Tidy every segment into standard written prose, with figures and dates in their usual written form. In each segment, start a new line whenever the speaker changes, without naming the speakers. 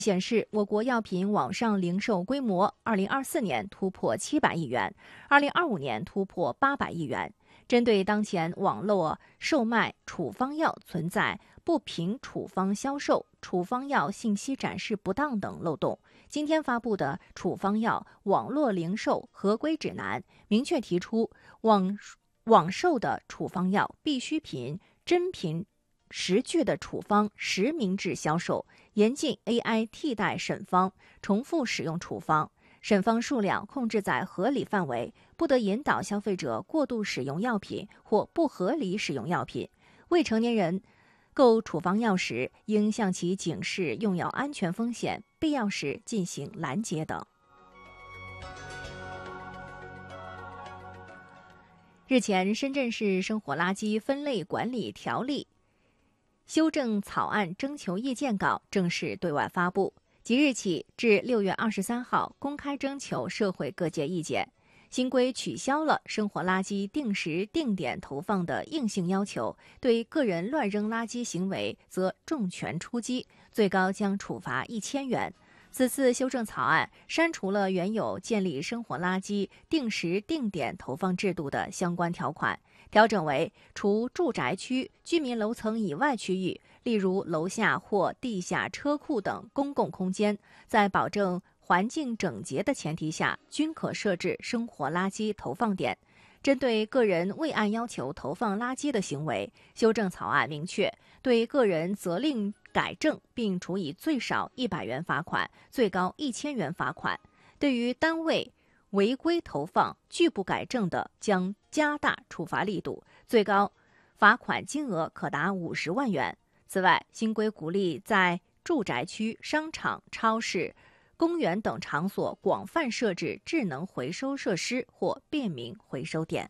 显示，我国药品网上零售规模2024年突破700亿元，2025年突破800亿元。针对当前网络售卖处方药存在不凭处方销售、处方药信息展示不当等漏洞，今天发布的《处方药网络零售合规指南》明确提出，网售的处方药必须凭真凭实据的处方实名制销售，严禁 AI 替代审方、重复使用处方，审方数量控制在合理范围，不得引导消费者过度使用药品或不合理使用药品。未成年人购处方药时，应向其警示用药安全风险，必要时进行拦截等。日前，深圳市生活垃圾分类管理条例修正草案征求意见稿正式对外发布，即日起至6月23号公开征求社会各界意见。新规取消了生活垃圾定时定点投放的硬性要求，对个人乱扔垃圾行为则重拳出击，最高将处罚1000元。此次修正草案删除了原有建立生活垃圾定时定点投放制度的相关条款，调整为除住宅区、居民楼层以外区域，例如楼下或地下车库等公共空间，在保证环境整洁的前提下，均可设置生活垃圾投放点。针对个人未按要求投放垃圾的行为，修正草案明确，对个人责令改正并处以最少100元罚款，最高1000元罚款。对于单位违规投放拒不改正的，将加大处罚力度，最高罚款金额可达50万元。此外，新规鼓励在住宅区、商场、超市、公园等场所广泛设置智能回收设施或便民回收点。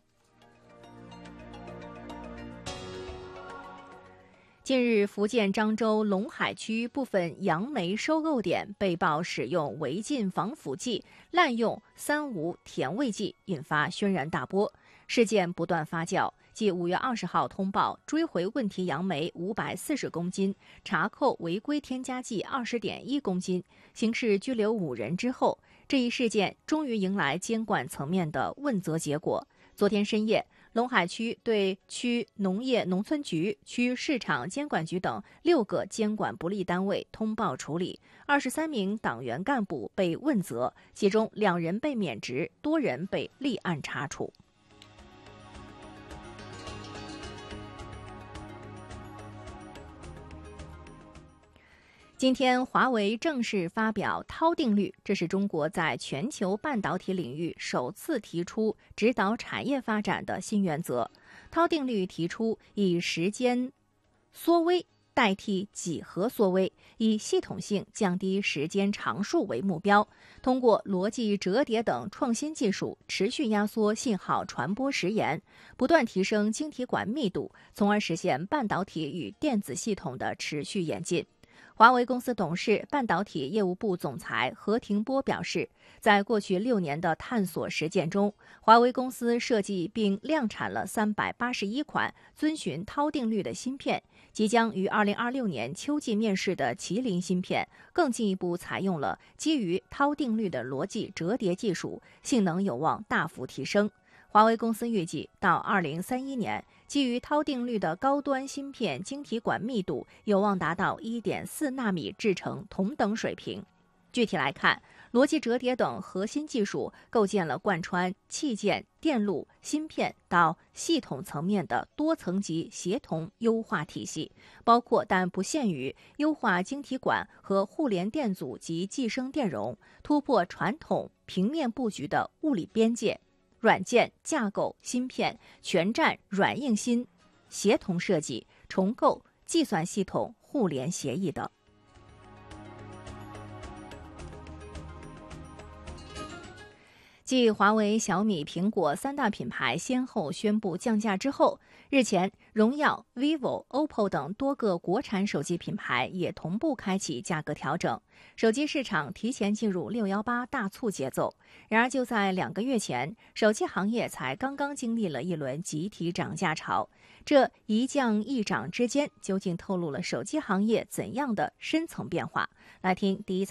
近日，福建漳州龙海区部分杨梅收购点被曝使用违禁防腐剂、滥用三无甜味剂，引发轩然大波。事件不断发酵，继5月20号通报追回问题杨梅540公斤，查扣违规添加剂20.1公斤，刑事拘留5人之后，这一事件终于迎来监管层面的问责结果。昨天深夜，龙海区对区农业农村局、区市场监管局等6个监管不力单位通报处理，23名党员干部被问责，其中2人被免职，多人被立案查处。今天，华为正式发表涛定律，这是中国在全球半导体领域首次提出指导产业发展的新原则。涛定律提出以时间缩微代替几何缩微，以系统性降低时间常数为目标，通过逻辑折叠等创新技术，持续压缩信号传播时延，不断提升晶体管密度，从而实现半导体与电子系统的持续演进。华为公司董事、半导体业务部总裁何庭波表示，在过去6年的探索实践中，华为公司设计并量产了381款遵循涛定律的芯片，即将于2026年秋季面世的麒麟芯片，更进一步采用了基于涛定律的逻辑折叠技术，性能有望大幅提升。华为公司预计到2031年，基于涛定律的高端芯片晶体管密度有望达到1.4纳米制程同等水平。具体来看，逻辑折叠等核心技术构建了贯穿器件、电路、芯片到系统层面的多层级协同优化体系，包括但不限于优化晶体管和互联电阻及寄生电容，突破传统平面布局的物理边界，软件架构芯片全站软硬芯协同设计、重构计算系统互联协议等。继华为、小米、苹果3大品牌先后宣布降价之后，日前荣耀、vivo、OPPO 等多个国产手机品牌也同步开启价格调整，手机市场提前进入618大促节奏。然而，就在2个月前，手机行业才刚刚经历了一轮集体涨价潮。这一降一涨之间，究竟透露了手机行业怎样的深层变化？来听第一